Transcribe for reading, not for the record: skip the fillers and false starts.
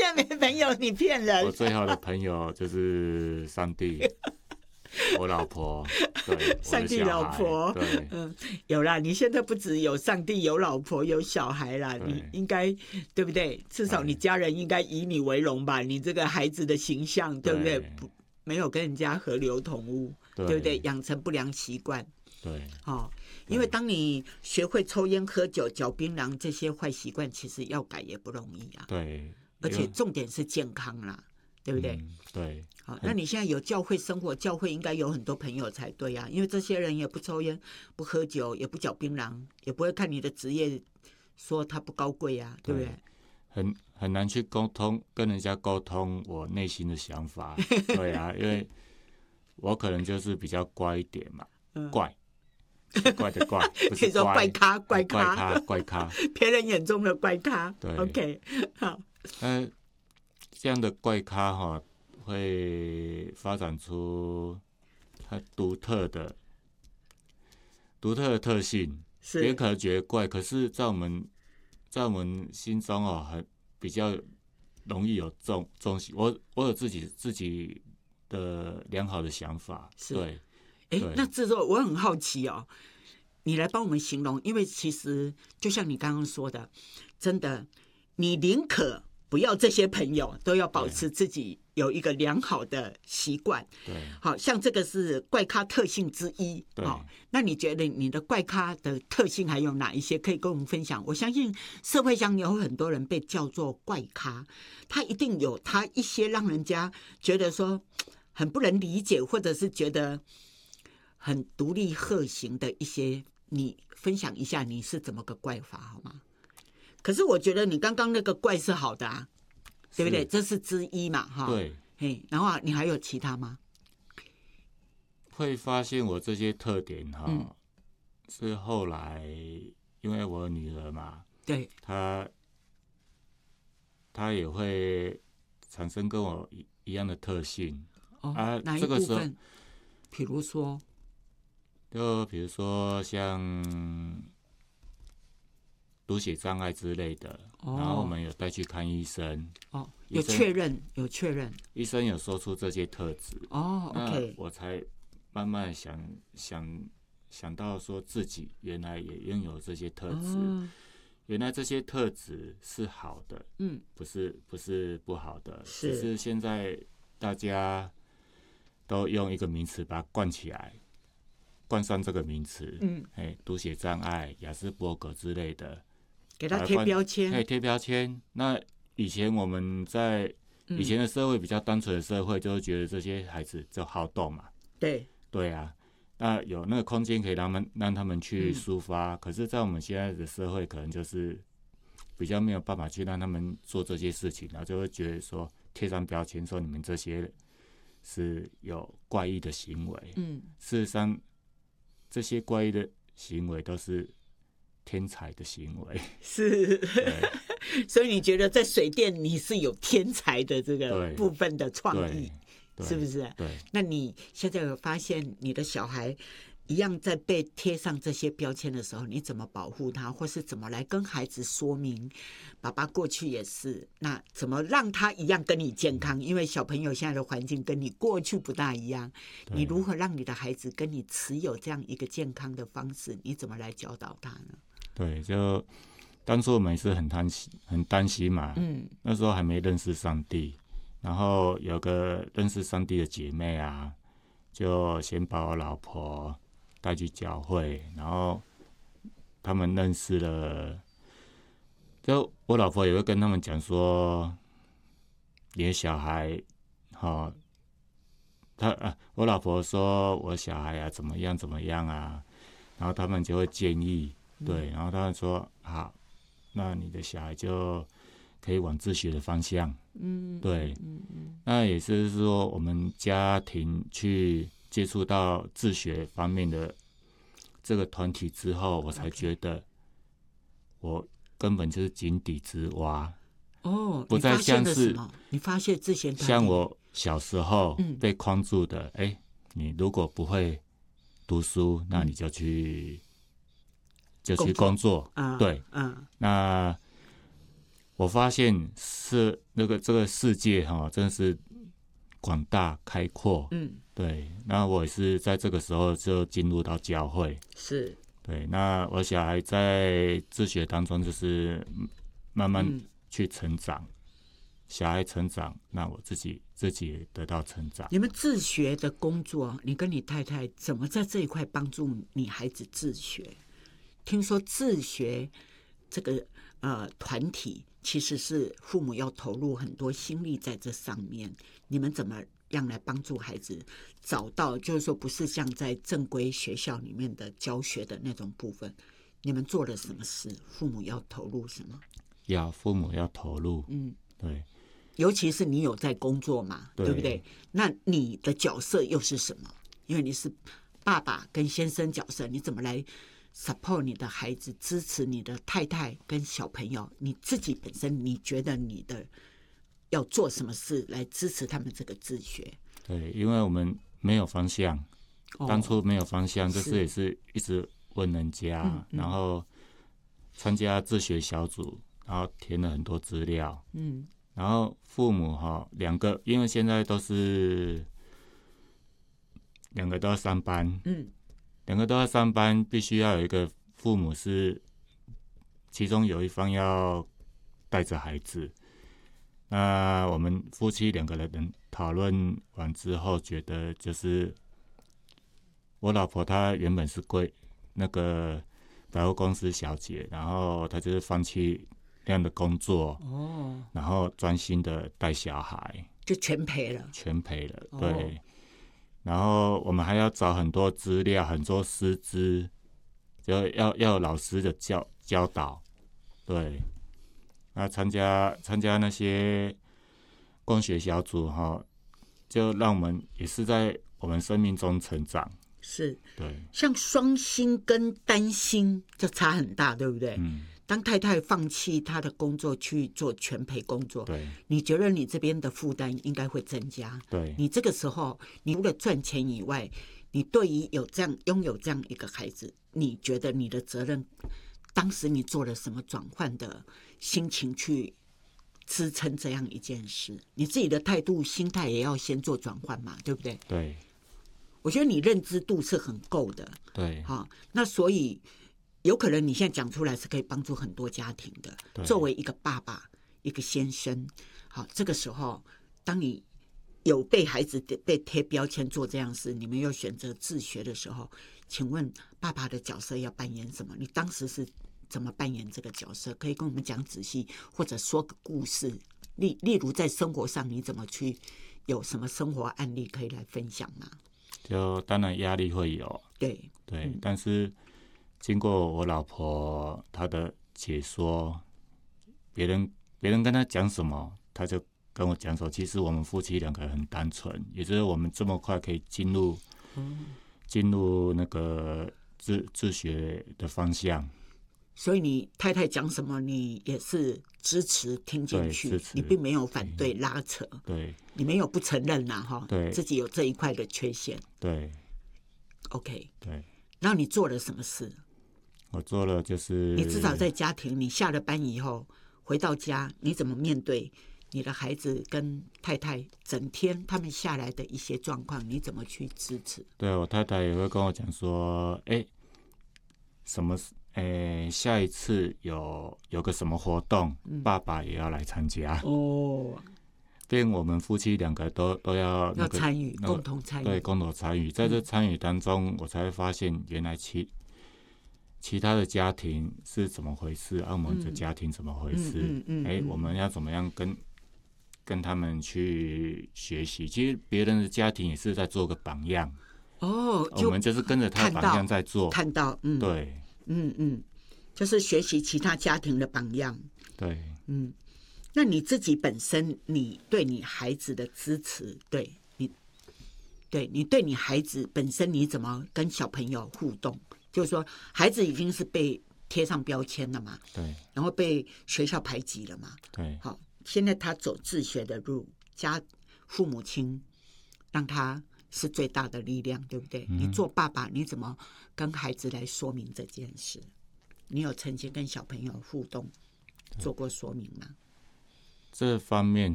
在没朋友，你骗人。 我最好的朋友就是上帝，我老婆，对， 上帝老婆， 对， 有啦。你现在不只有上帝，有老婆，有小孩啦，你应该对不对？至少你家人应该以你为荣吧？你这个孩子的形象，对不对？没有跟人家合流同污，对不对？养成不良习惯， 对， 因为当你学会抽烟、喝酒、嚼槟榔这些坏习惯，其实要改也不容易啊。 对， 而且重点是健康啦，对不对？ 对。 好，那你现在有教会生活，教会应该有很多朋友才对啊，因为这些人也不抽烟、不喝酒、也不嚼槟榔，也不会看你的职业说他不高贵啊，对不对？ 很难去跟人家沟通我内心的想法。对啊，因为我可能就是比较乖一点嘛，怪的怪，不是可以说怪咖， 怪咖， 别人眼中的怪咖。 对 ，OK， 好。 这样的怪咖会发展出它独特的特性，别人可能觉得怪，可是在我们心中比较容易有重视。我有自己的良好的想法，对。 那制作我很好奇哦，你来帮我们形容，因为其实就像你刚刚说的，真的，你宁可不要这些朋友，都要保持自己有一个良好的习惯。 对， 好像这个是怪咖特性之一。那你觉得你的怪咖的特性还有哪一些可以跟我们分享？我相信社会上有很多人被叫做怪咖，他一定有他一些让人家觉得说很不能理解，或者是觉得很独立鹤行的一些，你分享一下你是怎么个怪法好吗？可是我觉得你刚刚那个怪是好的啊，对不对？这是之一嘛，哈。 对。 然后你还有其他吗？ 会发现我这些特点是后来因为我女儿嘛， 对， 她也会产生跟我一样的特性。 哪一部分？比如说像读写障碍之类的，然后我们有带去看医生。 有确认。 医生有说出这些特质。 OK， 我才慢慢想到说自己原来也拥有这些特质。原来这些特质是好的，不是不好的，只是现在大家都用一个名词把它冠起来，冠上这个名词，读写障碍、亚斯伯格之类的， 给他贴标签， 贴标签。那以前我们在以前的社会比较单纯的社会，就会觉得这些孩子就好动嘛，对啊，那有那个空间可以让他们去抒发。可是，在我们现在的社会，可能就是比较没有办法去让他们做这些事情，然后就会觉得说贴上标签，说你们这些是有怪异的行为。事实上，这些怪异的行为都是天才的行为。 是，所以你觉得在水电你是有天才的这个部分的创意，是不是？ 对。 那你现在有发现你的小孩一样在被贴上这些标签的时候，你怎么保护他，或是怎么来跟孩子说明爸爸过去也是，那怎么让他一样跟你健康？因为小朋友现在的环境跟你过去不大一样，你如何让你的孩子跟你持有这样一个健康的方式？你怎么来教导他呢？ 对，就当初我们也是很担心嘛，那时候还没认识上帝，然后有个认识上帝的姐妹啊，就先把我老婆带去教会，然后他们认识了，就我老婆也会跟他们讲说，你的小孩，我老婆说我小孩啊怎么样啊，然后他们就会建议，对，然后他们说好，那你的小孩就可以往自学的方向，对，那也是说我们家庭去接触到自学方面的这个团体之后，我才觉得我根本就是井底之蛙。不再像是你发现之前像我小时候被框住的，你如果不会读书，那你就去工作，对，那我发现是这个世界真的是广大开阔，对。那我也是在这个时候就进入到教会， 是， 对。那我小孩在自学当中就是慢慢去成长，小孩成长，那我自己也得到成长。 你们自学的工作，你跟你太太怎么在这一块帮助你孩子自学？听说自学这个团体其实是父母要投入很多心力在这上面，你们怎么样来帮助孩子找到，就是说不是像在正规学校里面的教学的那种部分，你们做了什么事？父母要投入什么？ 父母要投入，对。 尤其是你有在工作嘛， 对不对？那你的角色又是什么？因为你是爸爸跟先生角色，你怎么来 support 你的孩子，支持你的太太跟小朋友？你自己本身你觉得你的要做什么事来支持他们这个自学？ 对，因为我们没有方向，当初没有方向，这次也是一直问人家，然后参加自学小组，然后填了很多资料，然后父母两个，因为现在都是两个都要上班，两个都要上班，必须要有一个父母是其中有一方要带着孩子。那我们夫妻两个人讨论完之后，觉得就是我老婆她原本是那个百货公司小姐，然后她就是放弃那样的工作，然后专心的带小孩， 就全赔了， 对。然后我们还要找很多资料，很多师资，就要有老师的教导，对。那参加那些共学小组就让我们也是在我们生命中成长。 是， 对。 像双薪跟单薪就差很大，对不对？当太太放弃她的工作去做全陪工作， 对， 你觉得你这边的负担应该会增加。 对， 你这个时候，你除了赚钱以外，你对于拥有这样一个孩子，你觉得你的责任，当时你做了什么转换的心情去支撑这样一件事？你自己的态度、心态也要先做转换嘛，对不对？ 对。 我觉得你认知度是很够的， 对。 那所以有可能你现在讲出来是可以帮助很多家庭的。作为一个爸爸、一个先生，这个时候，当你有被孩子被贴标签做这样事，你们又选择自学的时候，请问爸爸的角色要扮演什么？你当时是怎么扮演这个角色？可以跟我们讲仔细，或者说个故事。例如在生活上你怎么去，有什么生活案例可以来分享吗？ 就当然压力会有，对，但是经过我老婆她的解说，别人跟她讲什么，她就跟我讲说，其实我们夫妻两个很单纯，也就是我们这么快可以进入那个自学的方向。 所以你太太讲什么，你也是支持听进去，你并没有反对拉扯， 对， 你没有不承认对，自己有这一块的缺陷， 对 ，OK， 对。 然后你做了什么事？ 我做了就是你至少在家庭，你下了班以后回到家，你怎么面对你的孩子跟太太整天他们下来的一些状况，你怎么去支持？ 对，我太太也会跟我讲说，什么？下一次有个什么活动，爸爸也要来参加变我们夫妻两个都要参与，共同参与， 对，共同参与。在这参与当中，我才会发现原来其他的家庭是怎么回事，我们的家庭怎么回事？我们要怎么样跟他们去学习？其实别人的家庭也是在做个榜样我们就是跟着他的榜样在做， 看到， 对。 就是学习其他家庭的榜样。 对， 那你自己本身，你对你孩子的支持，你对你孩子本身，你怎么跟小朋友互动？就是说，孩子已经是被贴上标签了嘛， 对， 然后被学校排挤了嘛， 对， 好，现在他走自学的路，父母亲让他是最大的力量，对不对？你做爸爸，你怎么跟孩子来说明这件事？你有曾经跟小朋友互动做过说明吗？ 这方面